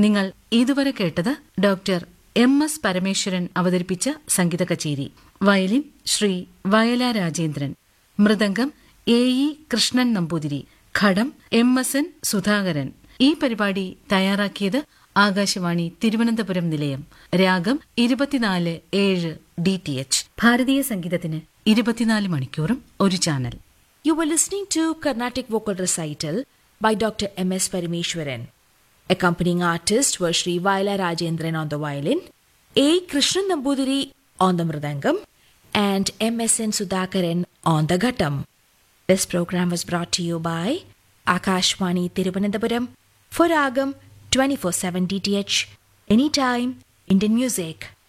നിങ്ങൾ ഇതുവരെ കേട്ടത് ഡോക്ടർ MS പരമേശ്വരൻ അവതരിപ്പിച്ച സംഗീത കച്ചേരി. വയലിൻ ശ്രീ വയല രാജേന്ദ്രൻ, മൃദംഗം AE കൃഷ്ണൻ നമ്പൂതിരി, ഘടം MSN സുധാകരൻ. ഈ പരിപാടി തയ്യാറാക്കിയത് ആകാശവാണി തിരുവനന്തപുരം നിലയം. രാഗം 24/7 DTH. ഭാരതീയ സംഗീതത്തിന് 24 മണിക്കൂറും ഒരു channel. You were listening to Carnatic Vocal Recital by Dr. MS Parameshwaran. Accompanying artists were Sri Vaila Rajendran on the violin, A. Krishnan Nambudiri on the mridangam, and MSN Sudhakaran on the ghattam. This program was brought to you by Akashwani Thiruvananthapuram for Ragam 24/7 DTH, anytime Indian music.